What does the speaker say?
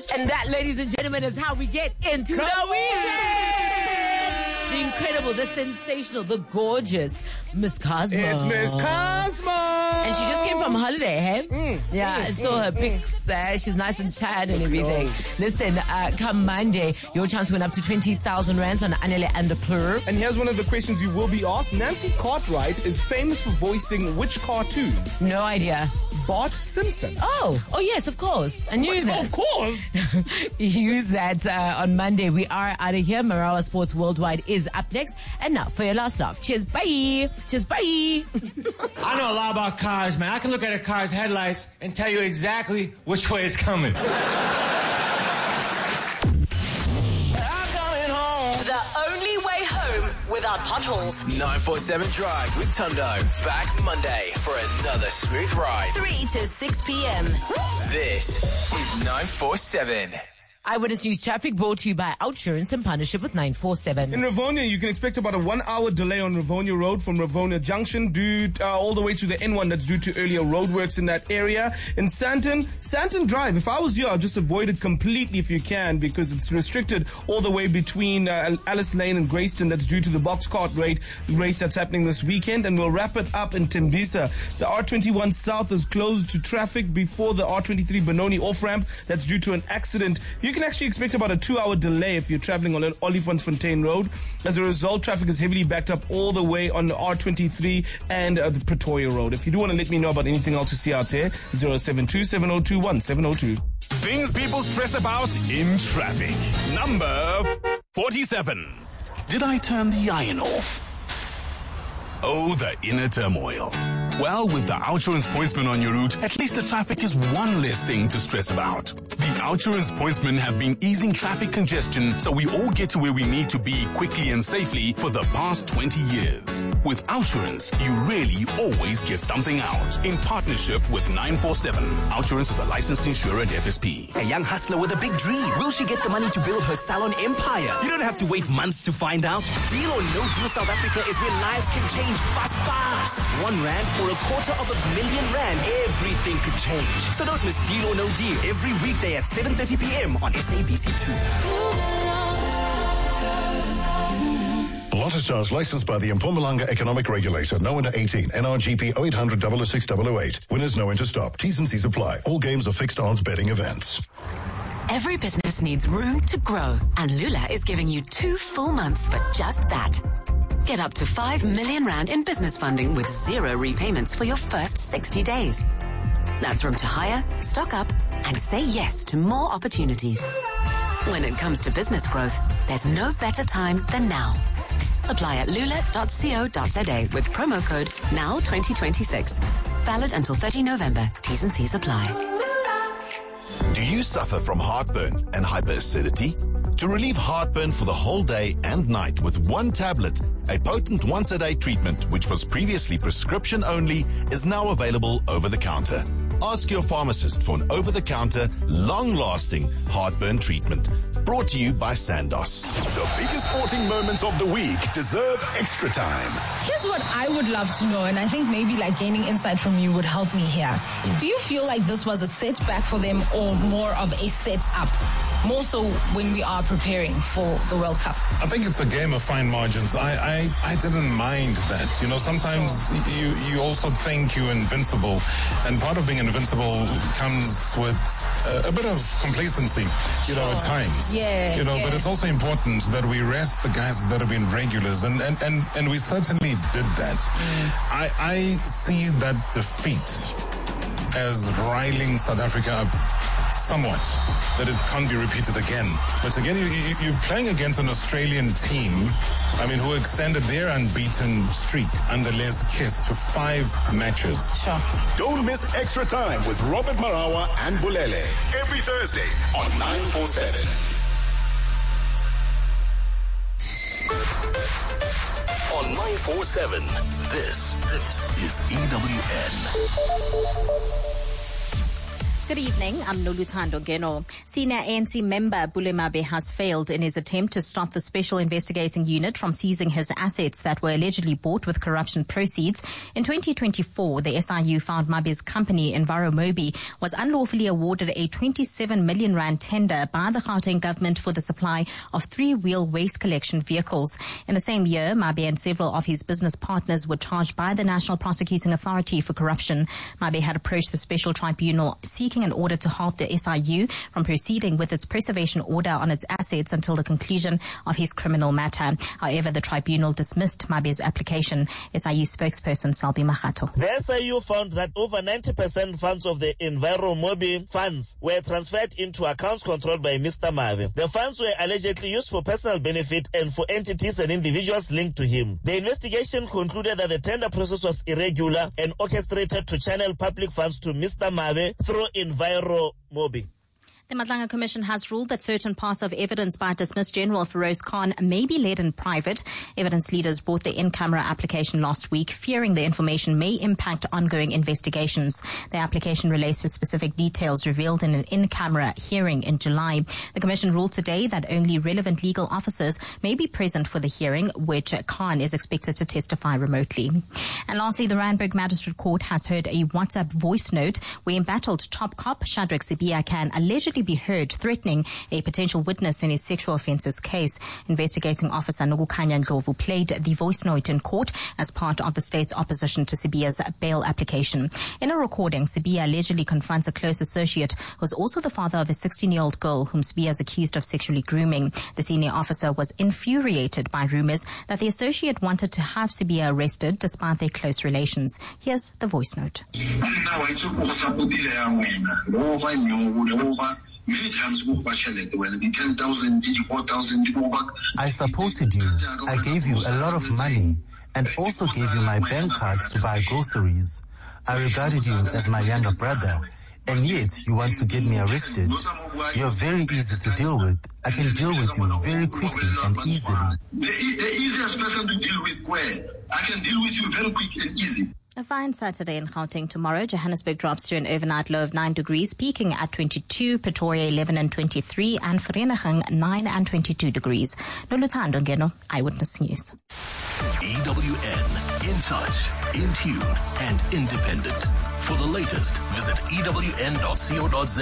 And that, ladies and gentlemen, is how we get into the weekend. The incredible, the sensational, the gorgeous Miss Cosmo. It's Miss Cosmo. And she just came from holiday, hey? I saw her pics. She's nice and tan and everything. Listen, come Monday, your chance went up to 20,000 rands on Anele and the Plur. And here's one of the questions you will be asked. Nancy Cartwright is famous for voicing which cartoon? No idea. Bart Simpson. Oh, yes, of course. I knew that. Of course. Use that on Monday. We are out of here. Marawa Sports Worldwide is up next. And now for your last laugh. Cheers, bye. Cheers, bye. I know a lot about cars, man. I can look at a car's headlights and tell you exactly which way it's coming. The only way home without potholes. 947 Drive with Tundo. Back Monday for another smooth ride. 3 to 6 p.m. This is 947. Eyewitness News traffic brought to you by Outsurance in partnership with 947. In Rivonia, you can expect about a 1 hour delay on Rivonia Road from Rivonia Junction due all the way to the N1. That's due to earlier roadworks in that area. In Santon Drive, if I was you, I'd just avoid it completely if you can, because it's restricted all the way between Alice Lane and Greyston. That's due to the box cart race that's happening this weekend. And we'll wrap it up in Tembisa. The R21 South is closed to traffic before the R23 Benoni off-ramp. That's due to an accident. You can actually expect about a 2 hour delay if you're traveling on Olifantsfontein Road. As a result, traffic is heavily backed up all the way on the R23 and the Pretoria Road. If you do want to let me know about anything else you see out there, 072-7021-702. Things people stress about in traffic. Number 47. Did I turn the iron off? Oh, the inner turmoil. Well, with the Outsurance Pointsman on your route, at least the traffic is one less thing to stress about. The Outsurance Pointsmen have been easing traffic congestion so we all get to where we need to be quickly and safely for the past 20 years. With Outsurance, you really always get something out. In partnership with 947. Outsurance is a licensed insurer at FSP. A young hustler with a big dream. Will she get the money to build her salon empire? You don't have to wait months to find out. Deal or No Deal South Africa is where lives can change fast. 1 rand for R250,000. Everything could change. So don't miss Deal or No Deal every weekday at 7:30 p.m. on SABC2. Lotto licensed by the Mpumalanga Economic Regulator. No under 18. NRGP 0800 006 008. Winners no enter stop. T's and C's apply. All games are fixed odds betting events. Every business needs room to grow, and Lula is giving you 2 full months for just that. Get up to 5 million rand in business funding with 0 repayments for your first 60 days. That's room to hire, stock up, and say yes to more opportunities. When it comes to business growth, there's no better time than now. Apply at lula.co.za with promo code NOW2026. Valid until 30 November. T's and C's apply. Do you suffer from heartburn and hyperacidity? To relieve heartburn for the whole day and night with 1 tablet, a potent once-a-day treatment which was previously prescription only is now available over the counter. Ask your pharmacist for an over-the-counter, long-lasting heartburn treatment. Brought to you by Sandoz. The biggest sporting moments of the week deserve extra time. Here's what I would love to know, and I think maybe like gaining insight from you would help me here. Do you feel like this was a setback for them or more of a set-up? More so when we are preparing for the World Cup. I think it's a game of fine margins. I didn't mind that. You know, sometimes you also think you're invincible, and part of being invincible comes with a bit of complacency, you know, at times. Yeah. You know, but it's also important that we rest the guys that have been regulars, and we certainly did that. I see that defeat as riling South Africa up somewhat, that it can't be repeated again. But again, you're playing against an Australian team, I mean, who extended their unbeaten streak under Les Kiss to 5 matches. Sure. Don't miss Extra Time with Robert Marawa and Bulele every Thursday on 947. On 947, this is EWN. Good evening, I'm Noluthando Ngeno. Senior ANC member Bule Mabe has failed in his attempt to stop the Special Investigating Unit from seizing his assets that were allegedly bought with corruption proceeds. In 2024, the SIU found Mabe's company, Enviromobi, was unlawfully awarded a 27 million rand tender by the Gauteng government for the supply of three-wheel waste collection vehicles. In the same year, Mabe and several of his business partners were charged by the National Prosecuting Authority for corruption. Mabe had approached the Special Tribunal seeking an order to halt the SIU from proceeding with its preservation order on its assets until the conclusion of his criminal matter. However, the tribunal dismissed Mabe's application. SIU spokesperson Salbi Mahato. The SIU found that over 90% funds of the Enviromobi funds were transferred into accounts controlled by Mr. Mabe. The funds were allegedly used for personal benefit and for entities and individuals linked to him. The investigation concluded that the tender process was irregular and orchestrated to channel public funds to Mr. Mabe through Enviromobi. The Matlanga Commission has ruled that certain parts of evidence by dismissed General Feroz Khan may be led in private. Evidence leaders brought the in-camera application last week, fearing the information may impact ongoing investigations. The application relates to specific details revealed in an in-camera hearing in July. The Commission ruled today that only relevant legal officers may be present for the hearing, which Khan is expected to testify remotely. And lastly, the Randburg Magistrate Court has heard a WhatsApp voice note where embattled top cop Shadrack Sibiya can allegedly be heard threatening a potential witness in his sexual offences case. Investigating officer Nogukanya Ndlovu played the voice note in court as part of the state's opposition to Sibiya's bail application. In a recording, Sibiya allegedly confronts a close associate who was also the father of a 16-year-old girl whom Sibiya is accused of sexually grooming. The senior officer was infuriated by rumours that the associate wanted to have Sibiya arrested despite their close relations. Here's the voice note. Many times when the 10,000, the 4,000, I supported you. I gave you a lot of money and also gave you my bank cards to buy groceries. I regarded you as my younger brother, and yet you want to get me arrested. You're very easy to deal with. I can deal with you very quickly and easily. The easiest person to deal with where? I can deal with you very quick and easy. A fine Saturday in Gauteng tomorrow. Johannesburg drops to an overnight low of 9 degrees, peaking at 22, Pretoria 11 and 23, and Vereeniging 9 and 22 degrees. Noluthando Ngeno, Eyewitness News. EWN, in touch, in tune, and independent. For the latest, visit ewn.co.za.